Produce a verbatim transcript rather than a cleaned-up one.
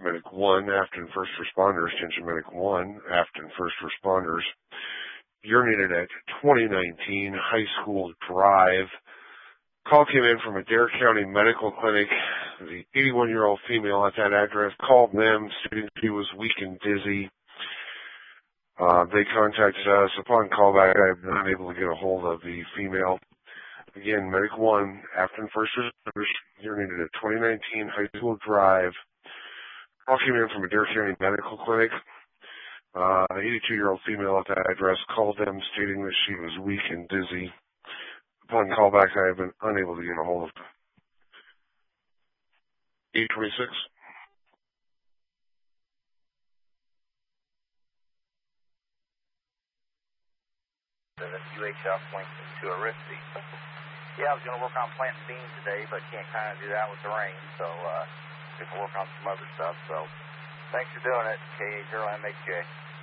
Medic one, Afton First Responders, attention Medic one, Afton First Responders. You're needed at twenty nineteen High School Drive. Call came in from a Dare County Medical Clinic. The eighty-one-year-old female at that address called them, stating she was weak and dizzy. Uh, they contacted us. Upon callback, I have been unable to get a hold of the female. Again, Medic one, Afton First Responders. You're needed at twenty nineteen High School Drive. Call came in from a Dare County Medical Clinic. Uh, an eighty-two-year-old female at that address called them, stating that she was weak and dizzy. Upon callback, I have been unable to get a hold of her. eight twenty-six. The U H L points to a risk seat. Yeah, I was going to work on planting beans today, but can't kind of do that with the rain, so uh, we can work on some other stuff. So thanks for doing it, K A zero M H J.